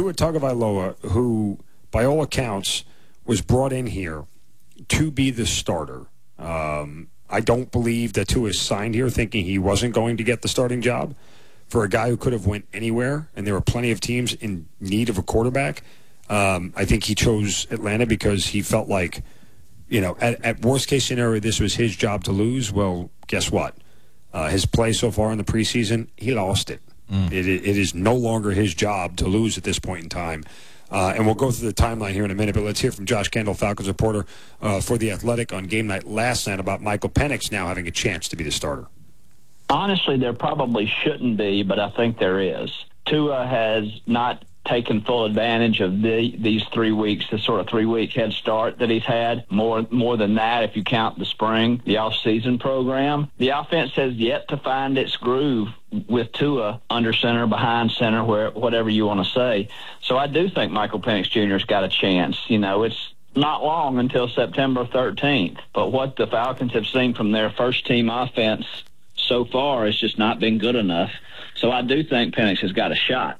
Tua Tagovailoa, who, by all accounts, was brought in here to be the starter. I don't believe that Tua signed here thinking he wasn't going to get the starting job. For a guy who could have went anywhere, and there were plenty of teams in need of a quarterback, I think he chose Atlanta because he felt like, at worst case scenario, this was his job to lose. Well, guess what? His play so far in the preseason, he lost it. It is no longer his job to lose at this point in time. And we'll go through the timeline here in a minute, but let's hear from Josh Kendall, Falcons reporter for The Athletic on game night last night about Michael Penix now having a chance to be the starter. Honestly, there probably shouldn't be, but I think there is. Tua has not taken full advantage of these 3 weeks, the sort of 3-week head start that he's had. More than that, if you count the spring, the off-season program. The offense has yet to find its groove with Tua under center, behind center, whatever you want to say. So I do think Michael Penix Jr.'s got a chance. It's not long until September 13th, but what the Falcons have seen from their first-team offense so far has just not been good enough. So I do think Penix has got a shot.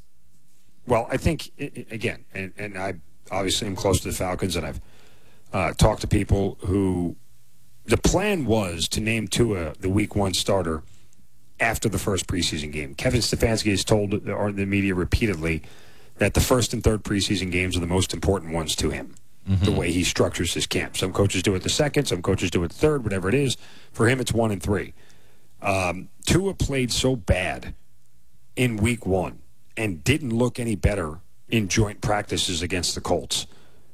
Well, I think, again, and I obviously am close to the Falcons, and I've talked to people who the plan was to name Tua the Week 1 starter after the first preseason game. Kevin Stefanski has told the media repeatedly that the first and third preseason games are the most important ones to him, the way he structures his camp. Some coaches do it the second, some coaches do it the third, whatever it is. For him, it's 1 and 3. Tua played so bad in Week 1 and didn't look any better in joint practices against the Colts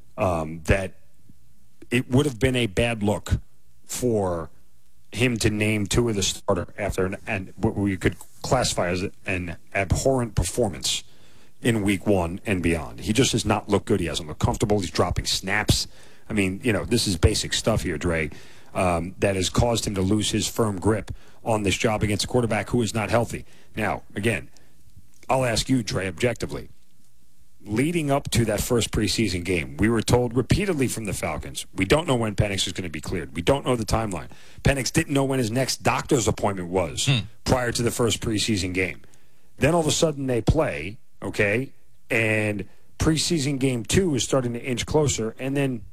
that it would have been a bad look for him to name Tua the starter after and what we could classify as an abhorrent performance in Week 1 and beyond. He just does not look good. He hasn't looked comfortable. He's dropping snaps. I mean, this is basic stuff here, Dre, that has caused him to lose his firm grip on this job against a quarterback who is not healthy. Now, again, I'll ask you, Dre, objectively. Leading up to that first preseason game, we were told repeatedly from the Falcons, we don't know when Penix is going to be cleared. We don't know the timeline. Penix didn't know when his next doctor's appointment was prior to the first preseason game. Then all of a sudden they play, okay, and preseason game 2 is starting to inch closer, and then,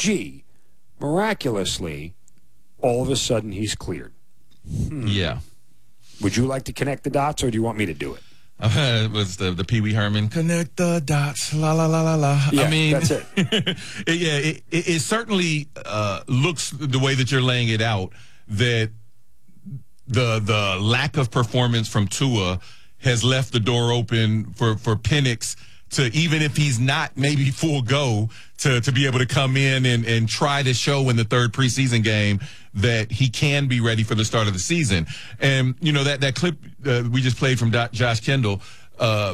miraculously, all of a sudden he's cleared. Yeah. Would you like to connect the dots, or do you want me to do it? It was the Pee Wee Herman, connect the dots, la, la, la, la, la. Yeah, I mean, that's it. It certainly looks the way that you're laying it out that the lack of performance from Tua has left the door open for Penix to, even if he's not maybe full go, to be able to come in and try to show in the third preseason game that he can be ready for the start of the season. And, that clip we just played from Josh Kendall, I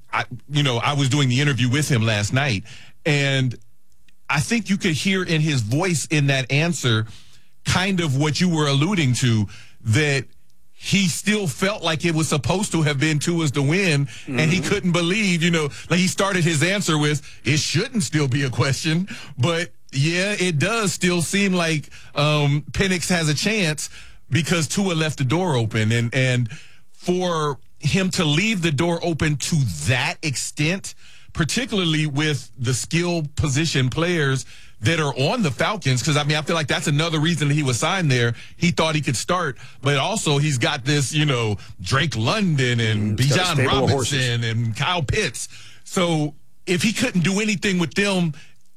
was doing the interview with him last night, and I think you could hear in his voice in that answer kind of what you were alluding to, that he still felt like it was supposed to have been Tua's to win, and he couldn't believe, like he started his answer with, it shouldn't still be a question, but yeah, it does still seem like Penix has a chance because Tua left the door open, and for him to leave the door open to that extent, particularly with the skill position players that are on the Falcons, because, I feel like that's another reason that he was signed there. He thought he could start, but also he's got this, Drake London and Bijan Robinson and Kyle Pitts. So if he couldn't do anything with them,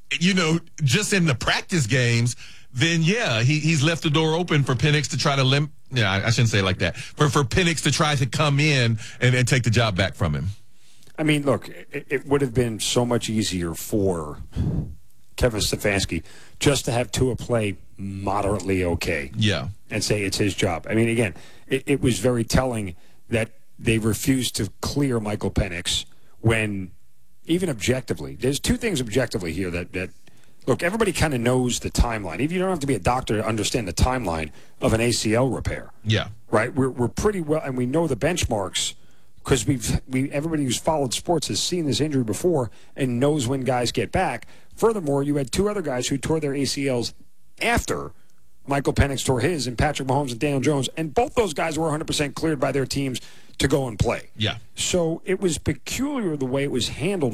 just in the practice games, then, yeah, he's left the door open for Penix to try to I shouldn't say it like that. For Penix to try to come in and take the job back from him. I mean, look, it would have been so much easier for Kevin Stefanski just to have Tua play moderately okay. Yeah. And say it's his job. I mean, again, it was very telling that they refused to clear Michael Penix when, even objectively, there's two things objectively here that look, everybody kind of knows the timeline. Even you don't have to be a doctor to understand the timeline of an ACL repair. Yeah. Right? We're pretty well, and we know the benchmarks because everybody who's followed sports has seen this injury before and knows when guys get back. Furthermore, you had two other guys who tore their ACLs after Michael Penix tore his, and Patrick Mahomes and Daniel Jones, and both those guys were 100% cleared by their teams to go and play. Yeah. So it was peculiar the way it was handled